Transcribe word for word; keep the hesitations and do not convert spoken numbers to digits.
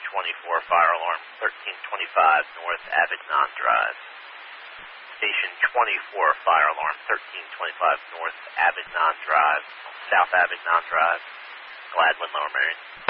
twenty-four, fire alarm thirteen twenty-five, North Avignon Drive. Station twenty-four, fire alarm thirteen twenty-five, North Avignon Drive, South Avignon Drive, Gladwin, Lower Merion.